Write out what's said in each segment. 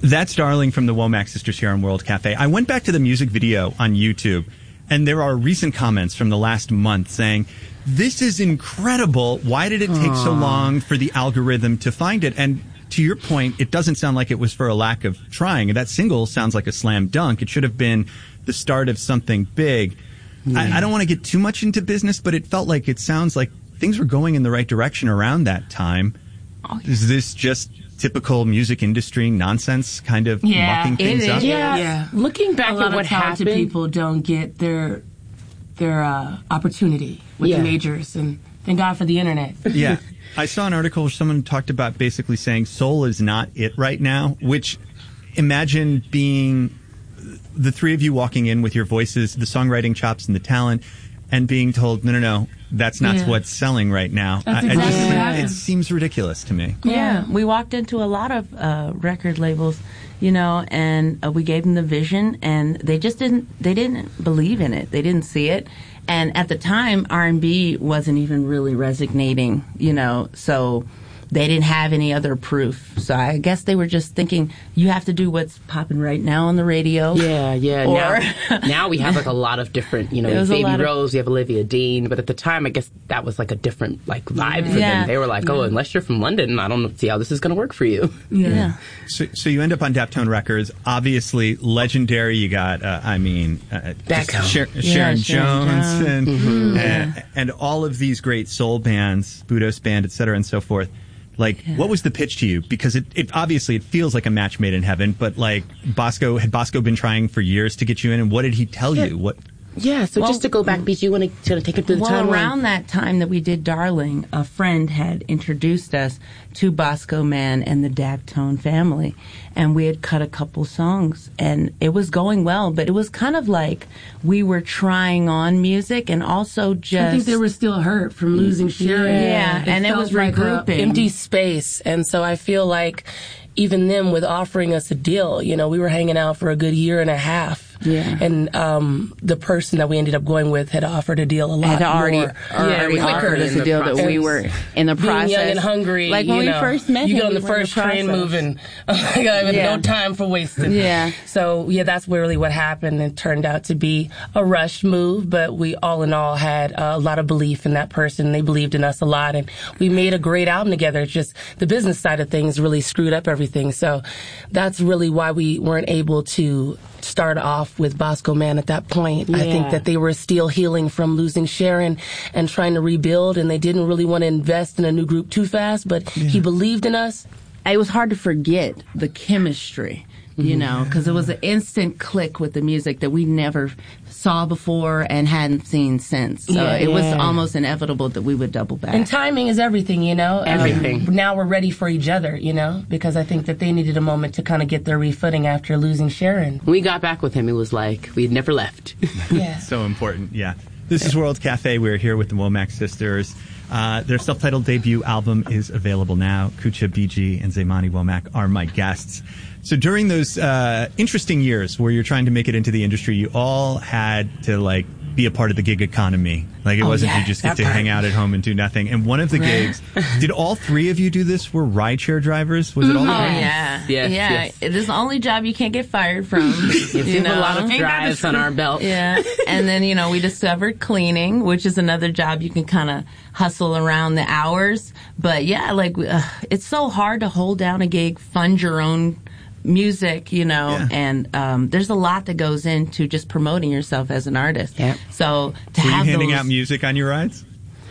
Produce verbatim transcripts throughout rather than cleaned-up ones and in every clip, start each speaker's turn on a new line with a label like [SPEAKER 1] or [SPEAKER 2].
[SPEAKER 1] That's Darling from the Womack Sisters here on World Cafe. I went back to the music video on YouTube, and there are recent comments from the last month saying, this is incredible. Why did it take Aww. so long for the algorithm to find it? And to your point, it doesn't sound like it was for a lack of trying. That single sounds like a slam dunk. It should have been the start of something big. Yeah. I, I don't want to get too much into business, but it felt like it sounds like things were going in the right direction around that time. Oh, yeah. Is this just typical music industry nonsense kind of
[SPEAKER 2] yeah,
[SPEAKER 1] mucking things up?
[SPEAKER 3] Yeah. yeah. Looking back
[SPEAKER 2] a lot
[SPEAKER 3] at what
[SPEAKER 2] of talented
[SPEAKER 3] happened,
[SPEAKER 2] people don't get their their uh, opportunity with
[SPEAKER 3] yeah.
[SPEAKER 2] the majors, and thank God for the internet.
[SPEAKER 1] Yeah. I saw an article where someone talked about basically saying soul is not it right now, which imagine being the three of you walking in with your voices, the songwriting chops and the talent, and being told, no, no, no, that's not yeah. what's selling right now.
[SPEAKER 2] That's
[SPEAKER 1] I,
[SPEAKER 2] exactly
[SPEAKER 1] I just,
[SPEAKER 2] yeah.
[SPEAKER 1] It seems ridiculous to me.
[SPEAKER 4] Yeah, yeah. We walked into a lot of uh, record labels, you know, and uh, we gave them the vision, and they just didn't, they didn't believe in it. They didn't see it. And at the time, R and B wasn't even really resonating, you know, so they didn't have any other proof. So I guess they were just thinking, you have to do what's popping right now on the radio.
[SPEAKER 3] Yeah, yeah.
[SPEAKER 4] Or
[SPEAKER 3] now, now we have like a lot of different, you know, we have Baby Rose, we have Olivia Dean, but at the time, I guess that was like a different like vibe for
[SPEAKER 4] yeah.
[SPEAKER 3] them. They were like, oh, yeah. unless you're from London, I don't see how this is going to work for you.
[SPEAKER 4] Yeah. yeah.
[SPEAKER 1] So, so you end up on Daptone Records, obviously legendary. You got, uh, I mean, uh, Sher-
[SPEAKER 4] yeah,
[SPEAKER 1] Sharon,
[SPEAKER 4] Sharon
[SPEAKER 1] Jones,
[SPEAKER 4] Jones.
[SPEAKER 1] And,
[SPEAKER 4] Mm-hmm.
[SPEAKER 1] and,
[SPEAKER 4] yeah.
[SPEAKER 1] and all of these great soul bands, Budos Band, et cetera, and so forth. Like, yeah. what was the pitch to you? Because it, it obviously it feels like a match made in heaven, but like Bosco, had Bosco been trying for years to get you in, and what did he tell
[SPEAKER 3] yeah.
[SPEAKER 1] you? What?
[SPEAKER 3] Yeah, so
[SPEAKER 4] well,
[SPEAKER 3] just to go back, Beach, you want to take it through the
[SPEAKER 4] well,
[SPEAKER 3] timeline?
[SPEAKER 4] Well, around that time that we did Darling, a friend had introduced us to Bosco Man and the Daptone family, and we had cut a couple songs, and it was going well, but it was kind of like we were trying on music and also just...
[SPEAKER 2] I think they were still hurt from losing Sharon.
[SPEAKER 4] Yeah, yeah. It and it was
[SPEAKER 2] like
[SPEAKER 4] regrouping.
[SPEAKER 3] Empty space, and so I feel like even them with offering us a deal, you know, we were hanging out for a good year and a half.
[SPEAKER 4] Yeah.
[SPEAKER 3] And um, the person that we ended up going with had offered a deal a lot
[SPEAKER 4] had already,
[SPEAKER 3] more.
[SPEAKER 4] Already
[SPEAKER 3] yeah,
[SPEAKER 4] offered us a deal
[SPEAKER 3] process.
[SPEAKER 4] that we were in the process.
[SPEAKER 3] Being young and hungry.
[SPEAKER 4] Like when
[SPEAKER 3] you
[SPEAKER 4] we
[SPEAKER 3] know,
[SPEAKER 4] first met
[SPEAKER 3] you
[SPEAKER 4] him,
[SPEAKER 3] get on
[SPEAKER 4] we
[SPEAKER 3] the first
[SPEAKER 4] the
[SPEAKER 3] train moving. I have
[SPEAKER 4] yeah.
[SPEAKER 3] no time for wasting.
[SPEAKER 4] Yeah.
[SPEAKER 3] So, yeah, that's really what happened. It turned out to be a rush move, but we all in all had a lot of belief in that person. They believed in us a lot, and we made a great album together. It's just the business side of things really screwed up everything. So that's really why we weren't able to start off with Bosco Man at that point.
[SPEAKER 4] Yeah.
[SPEAKER 3] I think that they were still healing from losing Sharon and trying to rebuild, and they didn't really want to invest in a new group too fast, but yeah. he believed in us.
[SPEAKER 4] It was hard to forget the chemistry, you mm-hmm. know, because it was an instant click with the music that we never saw before and hadn't seen since. So
[SPEAKER 3] yeah,
[SPEAKER 4] it was
[SPEAKER 3] yeah.
[SPEAKER 4] almost inevitable that we would double back.
[SPEAKER 3] And timing is everything, you know?
[SPEAKER 4] Everything.
[SPEAKER 3] Um, now we're ready for each other, you know? Because I think that they needed a moment to kind of get their refooting after losing Sharon.
[SPEAKER 5] When we got back with him, it was like we'd never left.
[SPEAKER 3] Yeah.
[SPEAKER 1] So important, yeah. This is World Cafe. We're here with the Womack Sisters. Uh, their self-titled debut album is available now. Kucha B G and Zaymani Womack are my guests. So during those uh, interesting years where you're trying to make it into the industry, you all had to like be a part of the gig economy. Like it
[SPEAKER 3] oh,
[SPEAKER 1] wasn't
[SPEAKER 3] yeah,
[SPEAKER 1] you just get to
[SPEAKER 3] part.
[SPEAKER 1] hang out at home and do nothing. And one of the gigs, did all three of you do this? Were rideshare drivers? Was it all?
[SPEAKER 4] Oh
[SPEAKER 1] three?
[SPEAKER 4] yeah,
[SPEAKER 5] yes,
[SPEAKER 4] yeah.
[SPEAKER 5] yes.
[SPEAKER 4] This is the only job you can't get fired from.
[SPEAKER 5] Yes,
[SPEAKER 4] you
[SPEAKER 5] we have
[SPEAKER 4] know?
[SPEAKER 5] a lot of drives on our belt.
[SPEAKER 4] Yeah, and then you know we discovered cleaning, which is another job you can kind of hustle around the hours. But yeah, like uh, it's so hard to hold down a gig, fund your own music, you know,
[SPEAKER 1] yeah.
[SPEAKER 4] and um, there's a lot that goes into just promoting yourself as an artist.
[SPEAKER 3] Yeah.
[SPEAKER 4] So to
[SPEAKER 1] Were
[SPEAKER 4] have
[SPEAKER 1] you handing
[SPEAKER 4] those,
[SPEAKER 1] out music on your rides?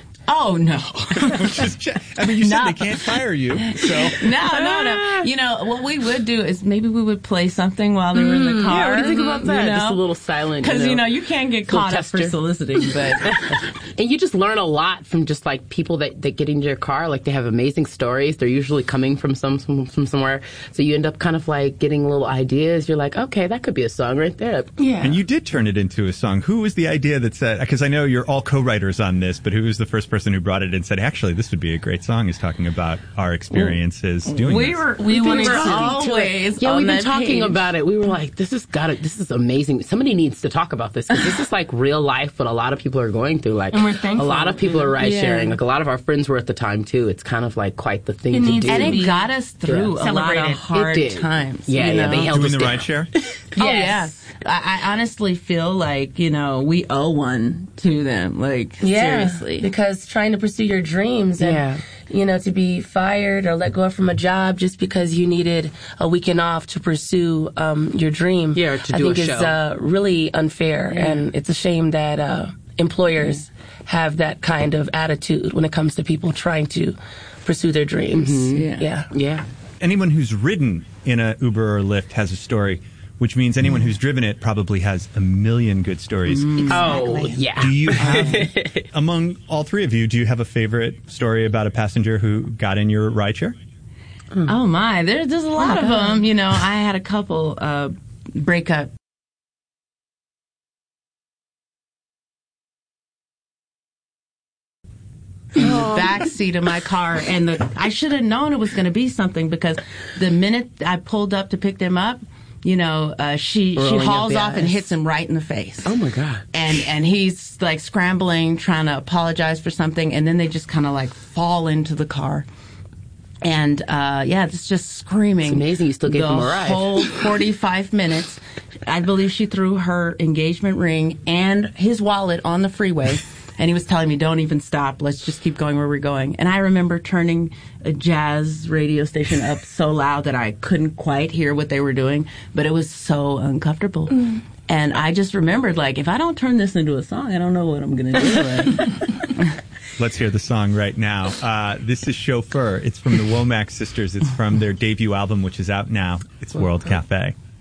[SPEAKER 4] Oh no!
[SPEAKER 1] Just check. I mean, you said
[SPEAKER 4] No.
[SPEAKER 1] they can't fire you, so
[SPEAKER 4] No, no, no. You know what we would do is maybe we would play something while they were in the car.
[SPEAKER 5] Yeah, what do you think about that?
[SPEAKER 4] You know?
[SPEAKER 5] Just a little silent.
[SPEAKER 4] Because
[SPEAKER 5] you know,
[SPEAKER 4] you know you can't get
[SPEAKER 5] little
[SPEAKER 4] caught up for
[SPEAKER 5] tester.
[SPEAKER 4] soliciting, but
[SPEAKER 5] And you just learn a lot from just like people that, that get into your car. Like they have amazing stories. They're usually coming from some, some from somewhere. So you end up kind of like getting little ideas. You're like, okay, that could be a song right there.
[SPEAKER 2] Yeah.
[SPEAKER 1] And you did turn it into a song. Who was the idea that said? Because I know you're all co-writers on this, but who was the first person person who brought it in said, actually, this would be a great song, is talking about our experiences doing
[SPEAKER 4] we
[SPEAKER 1] this.
[SPEAKER 4] were we,
[SPEAKER 3] We
[SPEAKER 4] were
[SPEAKER 3] were
[SPEAKER 4] always
[SPEAKER 5] Yeah,
[SPEAKER 4] on
[SPEAKER 5] we've been
[SPEAKER 4] that
[SPEAKER 5] talking
[SPEAKER 4] page.
[SPEAKER 5] about it. We were like, this has got it. This is amazing. Somebody needs to talk about this because this is like real life, what a lot of people are going through. Like,
[SPEAKER 3] And we're
[SPEAKER 5] a
[SPEAKER 3] thankful.
[SPEAKER 5] lot of people are ride
[SPEAKER 4] Yeah.
[SPEAKER 5] sharing. Like, a lot of our friends were at the time too. It's kind of like quite the thing
[SPEAKER 3] It
[SPEAKER 5] to
[SPEAKER 3] needs
[SPEAKER 5] do.
[SPEAKER 3] to
[SPEAKER 4] And
[SPEAKER 3] be
[SPEAKER 4] it got us through
[SPEAKER 3] Yeah.
[SPEAKER 4] a lot of
[SPEAKER 3] Celebrated.
[SPEAKER 4] hard
[SPEAKER 5] It did.
[SPEAKER 4] times.
[SPEAKER 5] Yeah,
[SPEAKER 4] you
[SPEAKER 5] yeah,
[SPEAKER 4] know?
[SPEAKER 5] they held
[SPEAKER 1] Doing
[SPEAKER 5] us
[SPEAKER 1] the
[SPEAKER 5] down.
[SPEAKER 1] ride share?
[SPEAKER 4] Oh
[SPEAKER 3] Yes.
[SPEAKER 4] yeah, I, I honestly feel like you know we owe one to them. Like
[SPEAKER 3] Yeah,
[SPEAKER 4] seriously,
[SPEAKER 3] because trying to pursue your dreams and
[SPEAKER 5] Yeah.
[SPEAKER 3] you know to be fired or let go from a job just because you needed a weekend off to pursue um, your dream,
[SPEAKER 5] Yeah, or to
[SPEAKER 3] I
[SPEAKER 5] do a
[SPEAKER 3] think is
[SPEAKER 5] show.
[SPEAKER 3] uh, really unfair, and it's a shame that uh, employers have that kind of attitude when it comes to people trying to pursue their dreams.
[SPEAKER 4] Yeah.
[SPEAKER 3] yeah.
[SPEAKER 5] Yeah.
[SPEAKER 1] Anyone who's ridden in a Uber or Lyft has a story, which means anyone who's driven it probably has a million good stories.
[SPEAKER 5] Oh, yeah.
[SPEAKER 1] Do you have, among all three of you, do you have a favorite story about a passenger who got in your rideshare?
[SPEAKER 4] oh my, there's there's a lot of them. You know, I had a couple uh, break up. In the back seat of my car, and the I should have known it was going to be something because the minute I pulled up to pick them up, you know, uh, she
[SPEAKER 5] Rolling
[SPEAKER 4] she
[SPEAKER 5] up
[SPEAKER 4] hauls
[SPEAKER 5] the
[SPEAKER 4] off and
[SPEAKER 5] eyes.
[SPEAKER 4] hits him right in the face.
[SPEAKER 5] Oh my God.
[SPEAKER 4] and and he's like scrambling, trying to apologize for something, and then they just kind of like fall into the car. And uh, yeah, it's just screaming.
[SPEAKER 5] It's amazing you still gave
[SPEAKER 4] the
[SPEAKER 5] them a ride.
[SPEAKER 4] whole forty-five minutes. I believe she threw her engagement ring and his wallet on the freeway. And he was telling me, don't even stop. Let's just keep going where we're going. And I remember turning a jazz radio station up so loud that I couldn't quite hear what they were doing, but it was so uncomfortable.
[SPEAKER 3] Mm.
[SPEAKER 4] And I just remembered, like, if I don't turn this into a song, I don't know what I'm going to do. Like,
[SPEAKER 1] Let's hear the song right now. Uh, this is Chauffeur. It's from the Womack Sisters. It's from their debut album, which is out now. It's World Cafe.